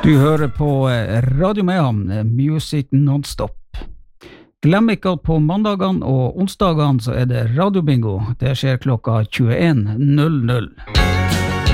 Du hører på Radio Mayhem, Music Non-Stop. Glem ikke at på mandagene og onsdagene så er det radiobingo. Det skjer klokka 21.00.